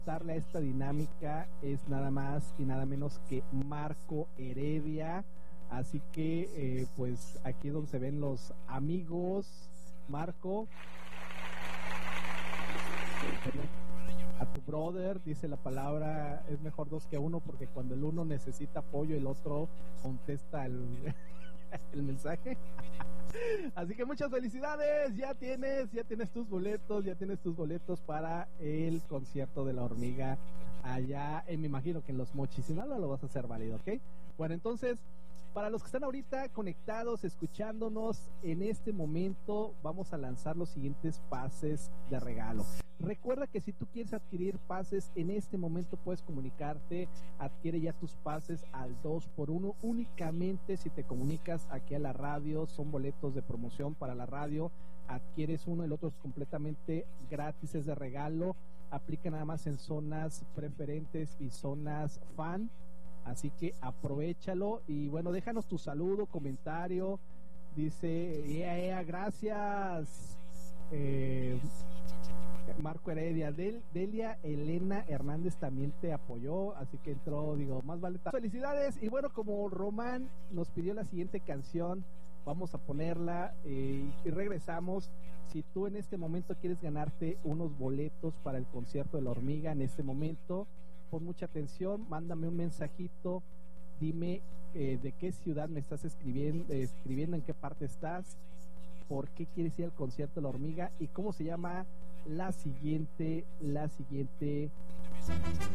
apostarle a esta dinámica es nada más y nada menos que Marco Heredia. Así que, pues aquí es donde se ven los amigos. Marco, a tu brother, dice la palabra, es mejor 2 que 1, porque cuando el uno necesita apoyo, el otro contesta el mensaje. Así que muchas felicidades, ya tienes tus boletos para el concierto de La Hormiga allá, me imagino que en Los Mochis. Si no, lo vas a hacer válido, ¿ok? Bueno, entonces, para los que están ahorita conectados, escuchándonos, en este momento vamos a lanzar los siguientes pases de regalo. Recuerda que si tú quieres adquirir pases, en este momento puedes comunicarte, adquiere ya tus pases al 2x1, únicamente si te comunicas aquí a la radio, son boletos de promoción para la radio, adquieres uno, el otro es completamente gratis, es de regalo, aplica nada más en zonas preferentes y zonas fan. Así que aprovechalo y bueno, déjanos tu saludo, comentario. Dice, gracias Marco Heredia. Delia Elena Hernández también te apoyó, así que entró, más vale. Felicidades. Y bueno, como Román nos pidió la siguiente canción, vamos a ponerla y regresamos. Si tú en este momento quieres ganarte unos boletos para el concierto de La Hormiga, en este momento, pon mucha atención, mándame un mensajito, dime de qué ciudad me estás escribiendo, en qué parte estás, por qué quieres ir al concierto de La Hormiga y cómo se llama la siguiente